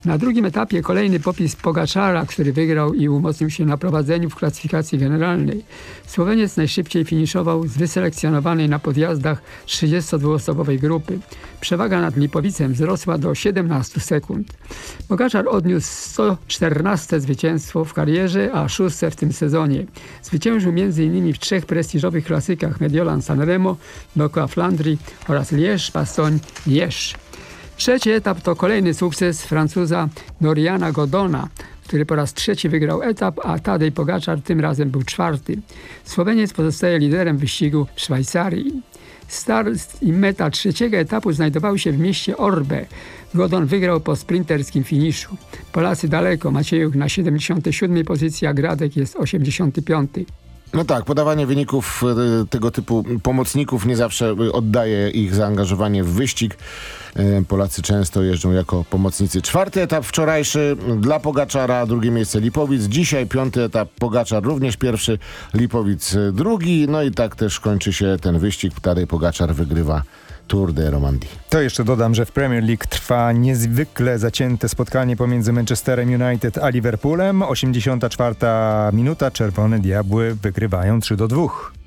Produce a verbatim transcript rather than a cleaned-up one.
Na drugim etapie kolejny popis Pogaczara, który wygrał i umocnił się na prowadzeniu w klasyfikacji generalnej. Słoweniec najszybciej finiszował z wyselekcjonowanej na podjazdach trzydziestodwuosobowej grupy. Przewaga nad Lipowicem wzrosła do siedemnastu sekund. Pogaczar odniósł sto czternaste zwycięstwo w karierze, a szóste w tym sezonie. Zwyciężył między innymi w trzech prestiżowych klasykach Mediolan-San Remo, dookoła Flandrii oraz Liège-Bastogne-Liège. Trzeci etap to kolejny sukces Francuza Doriana Godona, który po raz trzeci wygrał etap, a Tadej Pogaczar tym razem był czwarty. Słoweniec pozostaje liderem wyścigu w Szwajcarii. Start i meta trzeciego etapu znajdowały się w mieście Orbe. Godon wygrał po sprinterskim finiszu. Polacy daleko, Maciejuch na siedemdziesiątej siódmej pozycji, a Gradek jest osiemdziesiąty piąty. No tak, podawanie wyników y, tego typu pomocników nie zawsze oddaje ich zaangażowanie w wyścig. Y, Polacy często jeżdżą jako pomocnicy. Czwarty etap wczorajszy dla Pogaczara, drugie miejsce Lipowic. Dzisiaj piąty etap, Pogaczar również pierwszy, Lipowic drugi. No i tak też kończy się ten wyścig. Tadej Pogaczar wygrywa Tour de Romandie. To jeszcze dodam, że w Premier League trwa niezwykle zacięte spotkanie pomiędzy Manchesterem United a Liverpoolem. osiemdziesiąta czwarta minuta, Czerwone Diabły wygrywają trzy do dwóch.